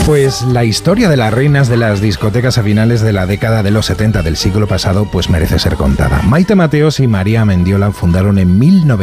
Pues la historia de las reinas de las discotecas a finales de la década de los 70 del siglo pasado pues merece ser contada. Maite Mateos y María Mendiola fundaron en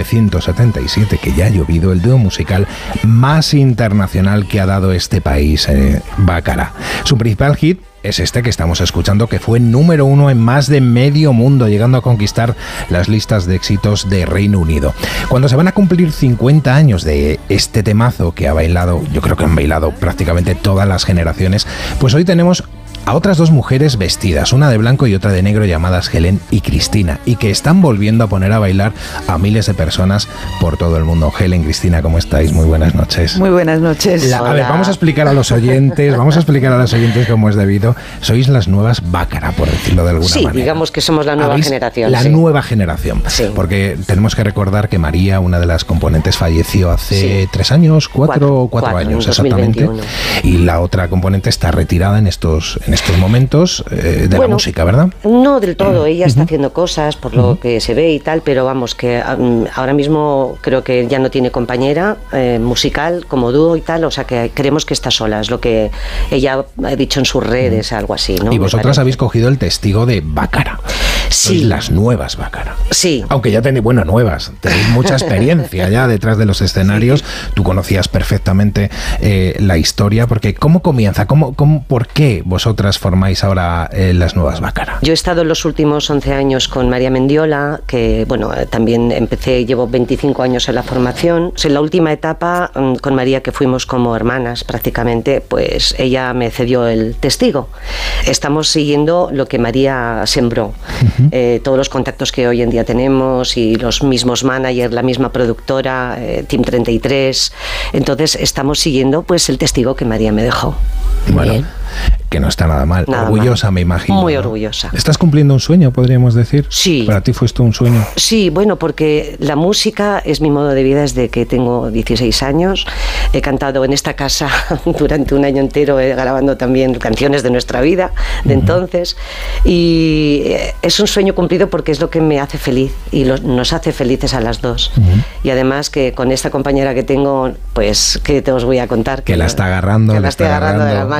1977, que ya ha llovido, el dúo musical más internacional que ha dado este país, Bácara. Su principal hit es este que estamos escuchando, que fue número 1 en más de medio mundo, llegando a conquistar las listas de éxitos de Reino Unido. Cuando se van a cumplir 50 años de este temazo que ha bailado, yo creo que han bailado prácticamente todas las generaciones, pues hoy tenemos a otras dos mujeres vestidas, una de blanco y otra de negro, llamadas Helen y Cristina, y que están volviendo a poner a bailar a miles de personas por todo el mundo. Helen, Cristina, ¿cómo estáis? Muy buenas noches. Muy buenas noches. A ver, vamos a explicar a los oyentes cómo es debido. Sois las nuevas Bácara, por decirlo de alguna manera. Sí, digamos que somos la nueva generación. La nueva generación, sí. Porque tenemos que recordar que María, una de las componentes, falleció hace 3 años, 4 años exactamente, y la otra componente está retirada en estos momentos de la música, ¿verdad? No del todo, ella está haciendo cosas por lo que se ve y tal, pero vamos, que ahora mismo creo que ya no tiene compañera musical como dúo y tal, o sea que creemos que está sola, es lo que ella ha dicho en sus redes, algo así, ¿no? Y vosotras habéis cogido el testigo de Bácara. Sí. Sois las nuevas Bácara. Sí. Aunque ya tenéis, tenéis mucha experiencia ya detrás de los escenarios. Sí. Tú conocías perfectamente la historia, porque ¿cómo comienza? ¿Por qué vosotras formáis ahora las nuevas Bácara? Yo he estado en los últimos 11 años con María Mendiola, que también llevo 25 años en la formación. En la última etapa con María, que fuimos como hermanas prácticamente, pues ella me cedió el testigo. Estamos siguiendo lo que María sembró. Todos los contactos que hoy en día tenemos y los mismos managers, la misma productora, Team 33. Entonces estamos siguiendo pues el testigo que María me dejó. Bueno, bien. Que no está nada mal. Orgullosa, me imagino. Muy ¿no? orgullosa. ¿Estás cumpliendo un sueño, podríamos decir? Sí. ¿Para ti fue esto un sueño? Sí, bueno, porque la música es mi modo de vida desde que tengo 16 años. He cantado en esta casa durante un año entero, grabando también canciones de nuestra vida, de entonces. Y es un sueño cumplido porque es lo que me hace feliz y nos hace felices a las dos. Y además que con esta compañera que tengo, pues, ¿qué te os voy a contar? Que la está agarrando. Que la estoy agarrando de la mano.